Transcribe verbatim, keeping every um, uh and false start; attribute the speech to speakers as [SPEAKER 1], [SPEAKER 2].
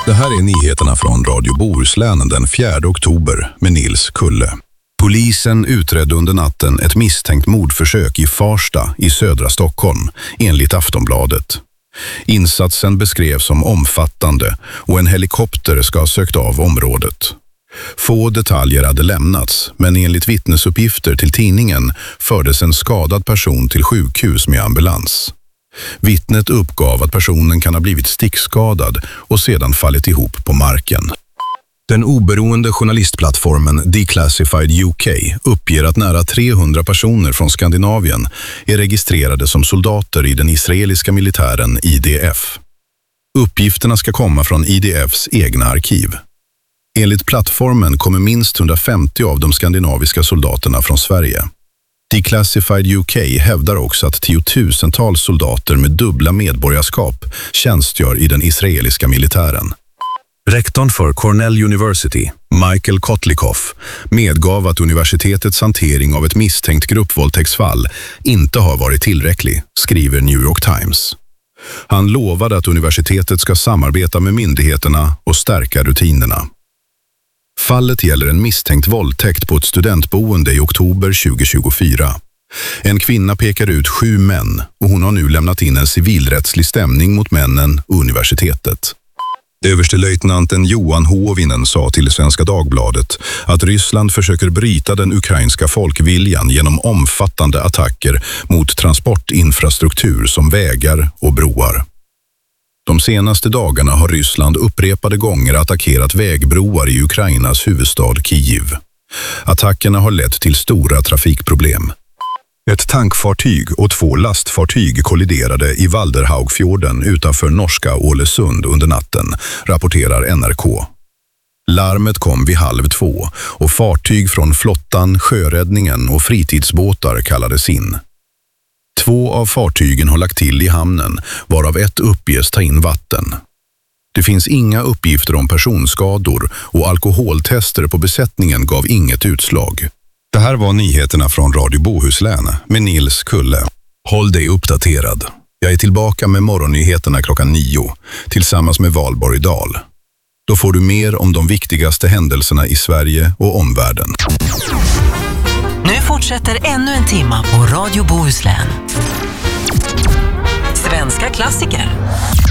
[SPEAKER 1] Det här är nyheterna från Radio Bohuslän den fjärde oktober med Nils Kulle. Polisen utredde under natten ett misstänkt mordförsök i Farsta i södra Stockholm, enligt Aftonbladet. Insatsen beskrevs som omfattande och en helikopter ska ha sökt av området. Få detaljer hade lämnats, men enligt vittnesuppgifter till tidningen fördes en skadad person till sjukhus med ambulans. Vittnet uppgav att personen kan ha blivit stickskadad och sedan fallit ihop på marken. Den oberoende journalistplattformen Declassified U K uppger att nära trehundra personer från Skandinavien är registrerade som soldater i den israeliska militären I D F. Uppgifterna ska komma från I D F:s egna arkiv. Enligt plattformen kommer minst hundrafemtio av de skandinaviska soldaterna från Sverige. Declassified U K hävdar också att tiotusentals soldater med dubbla medborgarskap tjänstgör i den israeliska militären. Rektorn för Cornell University, Michael Kotlikoff, medgav att universitetets hantering av ett misstänkt gruppvåldtäktsfall inte har varit tillräcklig, skriver New York Times. Han lovade att universitetet ska samarbeta med myndigheterna och stärka rutinerna. Fallet gäller en misstänkt våldtäkt på ett studentboende i oktober tjugohundratjugofyra. En kvinna pekar ut sju män och hon har nu lämnat in en civilrättslig stämning mot männen och universitetet. Överstelöjtnanten Johan Hovinen sa till Svenska Dagbladet att Ryssland försöker bryta den ukrainska folkviljan genom omfattande attacker mot transportinfrastruktur som vägar och broar. De senaste dagarna har Ryssland upprepade gånger attackerat vägbroar i Ukrainas huvudstad Kiev. Attackerna har lett till stora trafikproblem. Ett tankfartyg och två lastfartyg kolliderade i Valderhaugfjorden utanför norska Ålesund under natten, rapporterar N R K. Larmet kom vid halv två och fartyg från flottan, sjöräddningen och fritidsbåtar kallades in. Två av fartygen har lagt till i hamnen, varav ett uppges ta in vatten. Det finns inga uppgifter om personskador och alkoholtester på besättningen gav inget utslag. Det här var nyheterna från Radio Bohuslän med Nils Kulle. Håll dig uppdaterad. Jag är tillbaka med morgonnyheterna klockan nio tillsammans med Valborg Dahl. Då får du mer om de viktigaste händelserna i Sverige och omvärlden.
[SPEAKER 2] Nu fortsätter ännu en timma på Radio Bohuslän. Svenska klassiker.